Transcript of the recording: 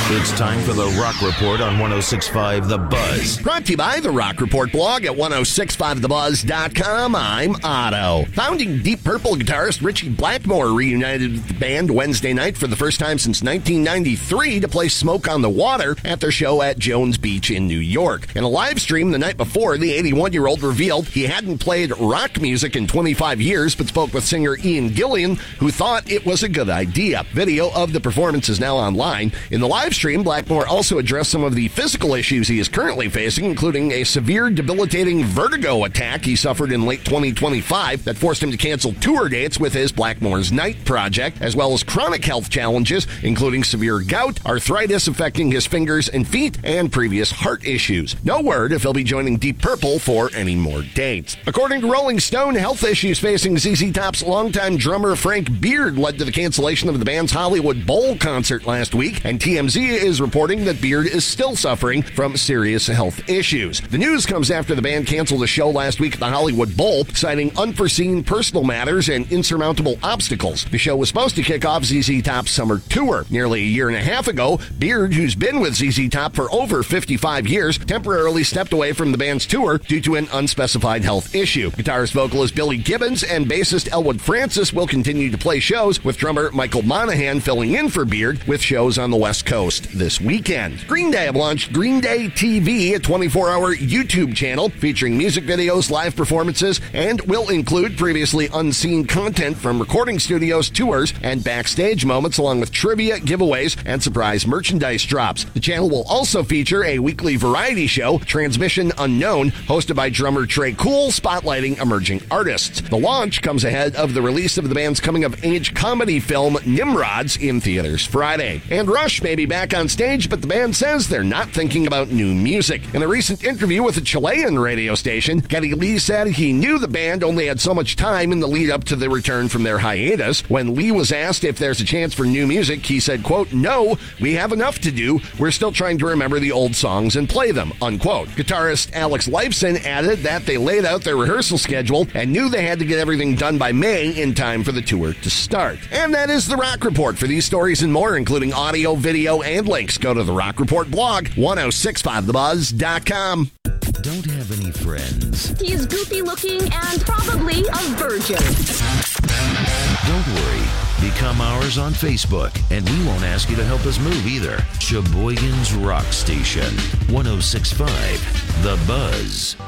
It's time for the Rock Report on 106.5 The Buzz. Brought to you by the Rock Report blog at 1065thebuzz.com. I'm Otto. Founding Deep Purple guitarist Richie Blackmore reunited with the band Wednesday night for the first time since 1993 to play Smoke on the Water at their show at Jones Beach in New York. In a live stream the night before, the 81-year-old revealed he hadn't played rock music in 25 years, but spoke with singer Ian Gillan, who thought it was a good idea. Video of the performance is now online. In the live stream, Blackmore also addressed some of the physical issues he is currently facing, including a severe, debilitating vertigo attack he suffered in late 2025 that forced him to cancel tour dates with his Blackmore's Night project, as well as chronic health challenges, including severe gout, arthritis affecting his fingers and feet, and previous heart issues. No word if he'll be joining Deep Purple for any more dates. According to Rolling Stone, health issues facing ZZ Top's longtime drummer Frank Beard led to the cancellation of the band's Hollywood Bowl concert last week, and TMZ is reporting that Beard is still suffering from serious health issues. The news comes after the band canceled a show last week at the Hollywood Bowl, citing unforeseen personal matters and insurmountable obstacles. The show was supposed to kick off ZZ Top's summer tour. Nearly a year and a half ago, Beard, who's been with ZZ Top for over 55 years, temporarily stepped away from the band's tour due to an unspecified health issue. Guitarist vocalist Billy Gibbons and bassist Elwood Francis will continue to play shows, with drummer Michael Monaghan filling in for Beard, with shows on the West Coast this weekend. Green Day have launched Green Day TV, a 24-hour YouTube channel featuring music videos, live performances, and will include previously unseen content from recording studios, tours, and backstage moments, along with trivia, giveaways, and surprise merchandise drops. The channel will also feature a weekly variety show, Transmission Unknown, hosted by drummer Trey Cool, spotlighting emerging artists. The launch comes ahead of the release of the band's coming-of-age comedy film Nimrods in theaters Friday. And Rush may be back on stage, but the band says they're not thinking about new music. In a recent interview with a Chilean radio station, Geddy Lee said he knew the band only had so much time in the lead up to the return from their hiatus. When Lee was asked if there's a chance for new music, he said, quote, "No, we have enough to do. We're still trying to remember the old songs and play them," unquote. Guitarist Alex Lifeson added that they laid out their rehearsal schedule and knew they had to get everything done by May in time for the tour to start. And that is the Rock Report. For these stories and more, including audio, video, and links, go to the Rock Report blog, 1065thebuzz.com. Don't have any friends? He's goofy looking and probably a virgin. Don't worry. Become ours on Facebook, and we won't ask you to help us move either. Sheboygan's Rock Station, 106.5 The Buzz.